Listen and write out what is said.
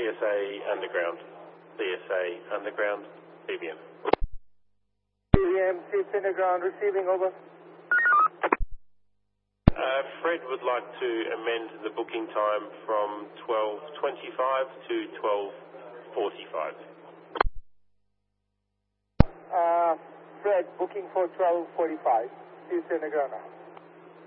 CSA Underground. CSA Underground, CBM. CBM, CSA Underground, receiving, over. Fred would like to amend the booking time from 12:25 to 12:45. Fred, booking for 12:45. CSA Underground now.